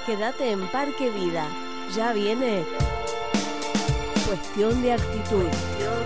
Quédate en Parque Vida. Ya viene Cuestión de Actitud.